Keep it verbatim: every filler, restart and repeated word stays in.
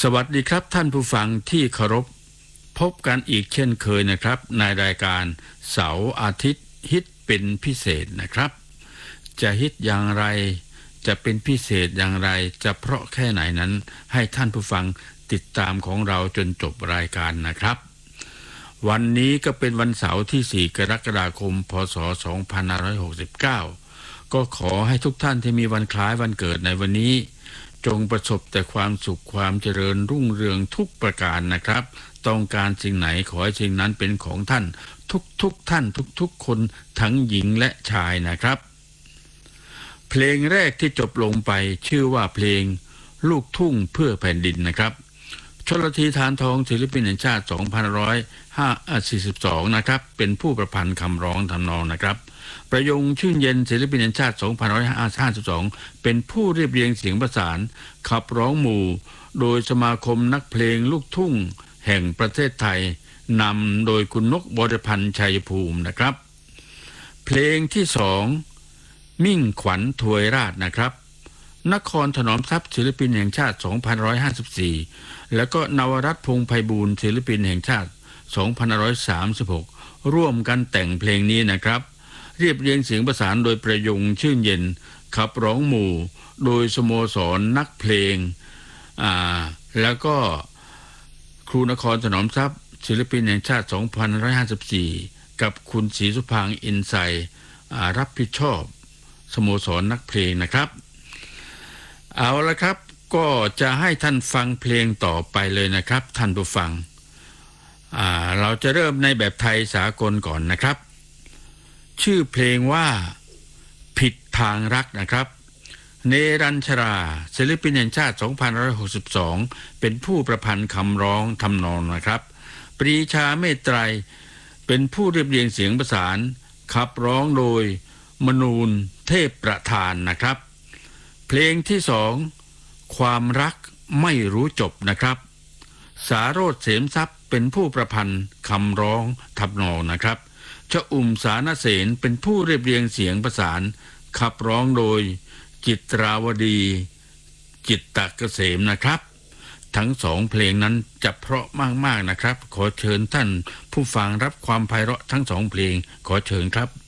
สวัสดีครับท่านผู้ฟังที่เคารพพบกันอีกเช่นเคยนะครับในรายการเสาร์อาทิตย์ฮิตเป็นพิเศษนะครับจะฮิตอย่างไรจะเป็นพิเศษอย่างไรจะเพราะแค่ไหนนั้นให้ท่านผู้ฟังติดตามของเราจนจบรายการนะครับวันนี้ก็เป็นวันเสาร์ที่สี่กรกฎาคมพ.ศ. สองพันห้าร้อยหกสิบเก้าก็ขอให้ทุกท่านที่มีวันคล้ายวันเกิดในวันนี้จงประสบแต่ความสุขความเจริญรุ่งเรืองทุกประการนะครับต้องการสิ่งไหนขอให้สิ่งนั้นเป็นของท่านทุกๆท่านทุกๆคนทั้งหญิงและชายนะครับเพลงแรกที่จบลงไปชื่อว่าเพลงลูกทุ่งเพื่อแผ่นดินนะครับชลธี ธารทองศิลปินแห่งชาติสองพันห้าร้อยสี่สิบสองนะครับเป็นผู้ประพันธ์คำร้องทำนองนะครับประยงชื่นเย็นศิลปินแห่งชาติสองพันห้าร้อยห้าสิบสองเป็นผู้เรียบเรียงเสียงประสานขับร้องหมู่โดยสมาคมนักเพลงลูกทุ่งแห่งประเทศไทยนำโดยคุณนกบรพันธ์ชัยภูมินะครับเพลงที่สองมิ่งขวัญถวยราชนะครับนครถนอมทรัพย์ศิลปินแห่งชาติสองพันห้าร้อยห้าสิบสี่แล้วก็นวรัตน์พงษ์ไพบูลย์ศิลปินแห่งชาติสองพันห้าร้อยสามสิบหกร่วมกันแต่งเพลงนี้นะครับเรียบเรียงเสียงประสานโดยประยงชื่นเย็นขับร้องหมู่โดยสโมสรนักเพลงอ่าแล้วก็ครูนครถนอมทรัพย์ศิลปินแห่งชาติสองพันห้าร้อยห้าสิบสี่กับคุณศรีสุภางค์อินไซรับผิดชอบสโมสรนักเพลงนะครับเอาละครับก็จะให้ท่านฟังเพลงต่อไปเลยนะครับท่านผู้ฟังอ่าเราจะเริ่มในแบบไทยสากลก่อนนะครับชื่อเพลงว่าผิดทางรักนะครับเนรัญชราศิลปินแห่งชาติสองพันห้าร้อยหกสิบสองเป็นผู้ประพันธ์คำร้องทำนองนะครับปรีชาเมตไตรเป็นผู้เรียบเรียงเสียงประสานขับร้องโดยมนูนเทพประธานนะครับเพลงที่สองความรักไม่รู้จบนะครับสาโรจน์เสมทรัพย์เป็นผู้ประพันธ์คำร้องทำนองนะครับชอุ่มสานเสนเป็นผู้เรียบเรียงเสียงประสานขับร้องโดยจิตราวดีจิตตเกษมนะครับทั้งสองเพลงนั้นจะเพราะมากๆนะครับขอเชิญท่านผู้ฟังรับความไพเราะทั้งสองเพลงขอเชิญครับ